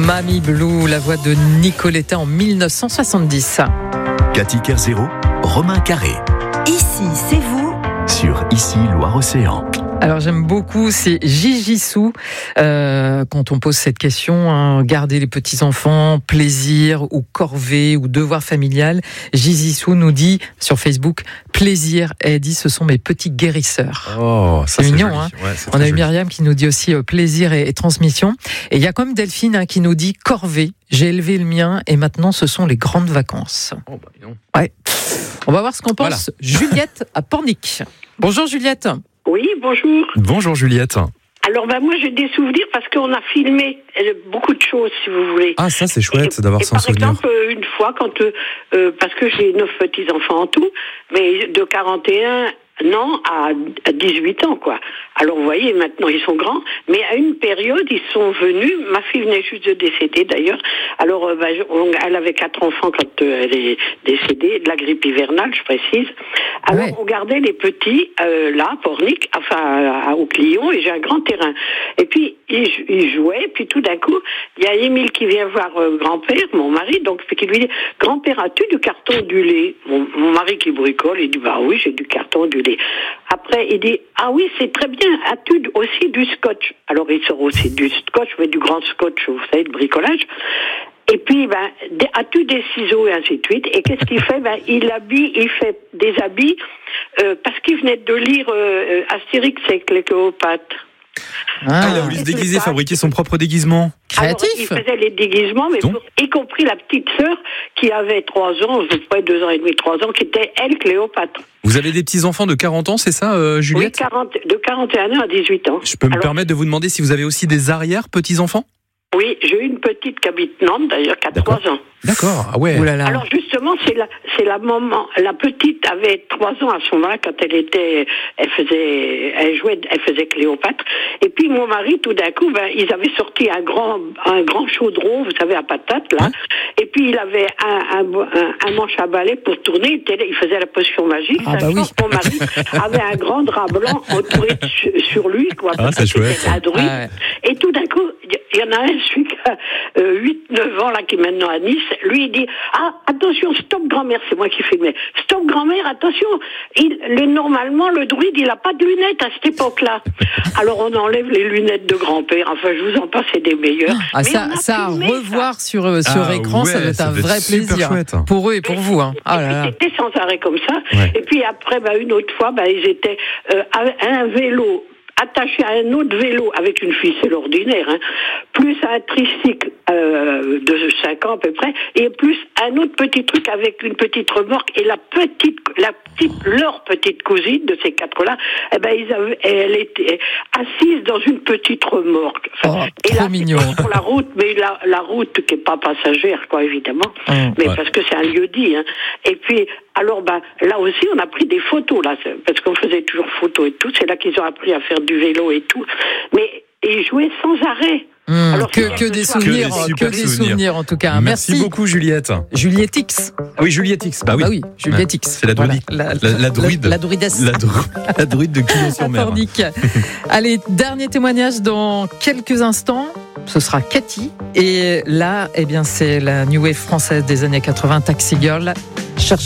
Mamie Blue, la voix de Nicoletta en 1970. Cathy Kerzero, Romain Carré. Ici, c'est vous. Sur Ici, Loire-Océan. Alors j'aime beaucoup, c'est Gigi Sou, quand on pose cette question, garder les petits-enfants, plaisir ou corvée ou devoir familial. Gigi Sou nous dit sur Facebook, plaisir, elle dit ce sont mes petits guérisseurs. Oh, ça c'est mignon, joli. Hein. Ouais, c'est on a eu joli. Myriam qui nous dit aussi plaisir et transmission. Et il y a comme Delphine qui nous dit corvée, j'ai élevé le mien et maintenant ce sont les grandes vacances. Oh, bah, dis donc. Ouais. On va voir ce qu'en pense Juliette à Pornic. Bonjour Juliette. Oui, bonjour. Bonjour Juliette. Alors moi j'ai des souvenirs parce qu'on a filmé beaucoup de choses si vous voulez. Ah ça c'est chouette d'avoir son par souvenir. exemple une fois quand parce que j'ai 9 petits-enfants en tout, mais de 41 ans à 18 ans quoi. Alors vous voyez maintenant ils sont grands, mais à une période ils sont venus, ma fille venait juste de décéder d'ailleurs. Alors elle avait 4 enfants quand elle est décédée, de la grippe hivernale je précise. Alors on gardait les petits là à Pornic, enfin au Clion, et j'ai un grand terrain. Et puis ils jouaient, puis tout d'un coup il y a Émile qui vient voir grand-père, mon mari, donc qui lui dit grand-père, as-tu du carton du lait? Mon mari qui bricole, il dit bah oui j'ai du carton du lait. Après il dit ah oui c'est très bien, as-tu aussi du scotch? Alors il sort aussi du scotch, mais du grand scotch, vous savez, de bricolage. Et puis, as-tu des ciseaux et ainsi de suite. Et qu'est-ce qu'il fait? Il fait des habits parce qu'il venait de lire Astérix avec les Cléopâtres. Il a voulu se déguiser, fabriquer son propre déguisement. Créatif. Alors, il faisait les déguisements, mais y compris la petite sœur qui avait 3 ans, à peu près 2 ans et demi, 3 ans, qui était, elle, Cléopâtre. Vous avez des petits-enfants de 40 ans, c'est ça, Juliette? Oui, de 41 ans à 18 ans. Je peux me permettre de vous demander si vous avez aussi des arrière-petits-enfants? Oui, j'ai eu une petite qui habite Nantes, d'ailleurs, qui a 3 ans. D'accord, ah ouais. Oulala. Alors justement, c'est la maman. La petite avait 3 ans à ce moment-là quand elle faisait Cléopâtre. Et puis mon mari, tout d'un coup, ils avaient sorti un grand chaudron, vous savez, à patates là. Et puis il avait un manche à balai pour tourner. Il faisait la potion magique. Mon mari avait un grand drap blanc entouré sur lui, quoi. Ah, c'est chouette. La druide. Ah ouais. Et tout d'un coup, il y en a un, celui qui a 8-9 ans là, qui est maintenant à Nice. Lui, il dit attention, stop grand-mère, c'est moi qui filmais. Stop grand-mère, attention. Normalement, le druide, il a pas de lunettes à cette époque-là. Alors on enlève les lunettes de grand-père. Enfin, je vous en passe, c'est des meilleurs. Ah, ça à revoir sur écran, ça doit être un vrai plaisir pour eux et pour vous. Hein. Ah, là là. C'était sans arrêt comme ça. Ouais. Et puis après, une autre fois, ils étaient à un vélo attaché à un autre vélo avec une ficelle ordinaire, plus un tricycle de 5 ans à peu près, et plus un autre petit truc avec une petite remorque, et leur petite cousine de ces 4-là, elle était assise dans une petite remorque. Enfin, et trop mignon. Pour la route, mais la route qui est pas passagère, quoi, évidemment, mais parce que c'est un lieu-dit. Et puis, alors, là aussi, on a pris des photos, là, parce qu'on faisait toujours photos et tout. C'est là qu'ils ont appris à faire du vélo et tout. Mais ils jouaient sans arrêt. Alors, que des souvenirs, que des souvenirs en tout cas. Merci beaucoup, Juliette. Juliette X. Oui, Juliette X. Bah oui, Juliette X. C'est la druide. Voilà. La druide. La druidesse. La druide de Clion-sur-Mer. Allez, dernier témoignage dans quelques instants. Ce sera Cathy. Et là, c'est la New Wave française des années 80, Taxi Girl.